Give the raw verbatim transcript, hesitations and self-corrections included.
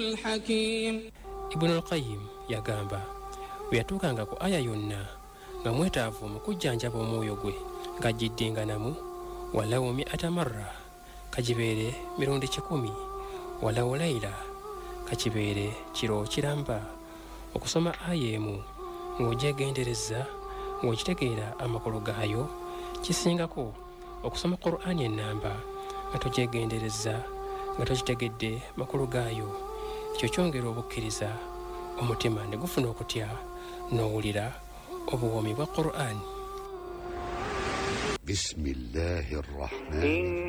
الحكيم. Ibn al-Qayyim yagamba bwe yatuukanga ku aya yonna nga mwetaavu mu kujjanjaba omwoyo gwe ng'agiddinganamu walawo mi'ata marra kagibeere mirundi kikumi walawo layla kakibeere kiro kiramba okusoma aya emu ng'ogyegendereza ng'okitegeera amakulu gaayo kisingako okusoma Qur'ani ennamba nga togyegendereza nga tokitegedde makulu gaayo. Ekyo kyongera obukkiriza omutima ne gufuna okutya n'owulira obuwoomi bwa Qur'ani. Bismillahir Rahmanir